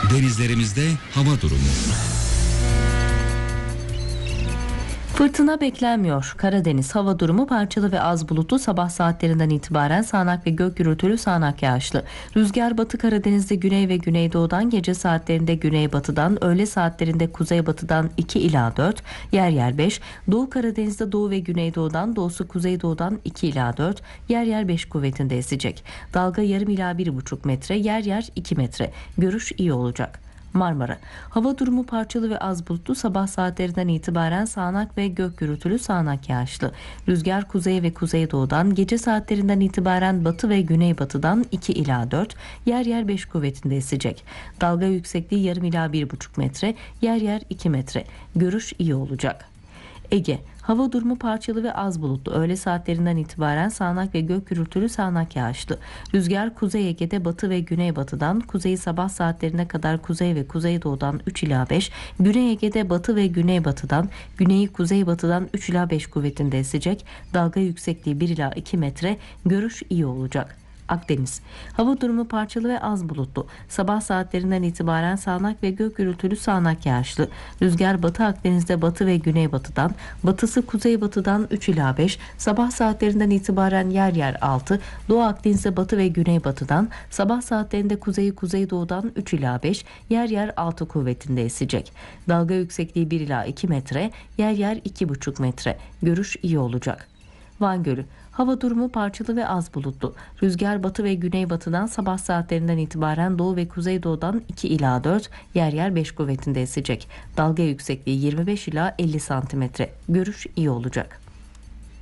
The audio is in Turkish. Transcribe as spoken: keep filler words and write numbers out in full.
Denizlerimizde hava durumu. Fırtına beklenmiyor. Karadeniz hava durumu parçalı ve az bulutlu, sabah saatlerinden itibaren sağanak ve gök gürültülü, sağanak yağışlı. Rüzgar batı Karadeniz'de güney ve güneydoğudan, gece saatlerinde güneybatıdan, öğle saatlerinde kuzeybatıdan iki ila dört, yer yer beş. Doğu Karadeniz'de doğu ve güneydoğudan, doğusu kuzeydoğudan iki ila dört, yer yer beş kuvvetinde esecek. Dalga yarım ila bir buçuk metre, yer yer iki metre. Görüş iyi olacak. Marmara. Hava durumu parçalı ve az bulutlu, sabah saatlerinden itibaren sağanak ve gök gürültülü, sağanak yağışlı. Rüzgar kuzey ve kuzeydoğudan, gece saatlerinden itibaren batı ve güneybatıdan iki ila dört, yer yer beş kuvvetinde esecek. Dalga yüksekliği yarım ila bir buçuk metre, yer yer iki metre. Görüş iyi olacak. Ege. Hava durumu parçalı ve az bulutlu. Öğle saatlerinden itibaren sağanak ve gök gürültülü, sağanak yağışlı. Rüzgar Kuzey Ege'de batı ve güneybatıdan, kuzeyi sabah saatlerine kadar kuzey ve kuzeydoğudan üç ila beş, Güney Ege'de batı ve güneybatıdan, güneyi kuzeybatıdan üç ila beş kuvvetinde esecek. Dalga yüksekliği bir ila iki metre. Görüş iyi olacak. Akdeniz. Hava durumu parçalı ve az bulutlu. Sabah saatlerinden itibaren sağanak ve gök gürültülü, sağanak yağışlı. Rüzgar Batı Akdeniz'de batı ve güneybatıdan, batısı kuzeybatıdan üç ila beş, sabah saatlerinden itibaren yer yer altı, Doğu Akdeniz'de batı ve güneybatıdan, sabah saatlerinde kuzeyi kuzeydoğudan üç ila beş, yer yer altı kuvvetinde esecek. Dalga yüksekliği bir ila iki metre, yer yer iki buçuk metre. Görüş iyi olacak. Van Gölü. Hava durumu parçalı ve az bulutlu. Rüzgar batı ve güneybatıdan, sabah saatlerinden itibaren doğu ve kuzeydoğudan iki ila dört, yer yer beş kuvvetinde esecek. Dalga yüksekliği yirmi beş ila elli santimetre. Görüş iyi olacak.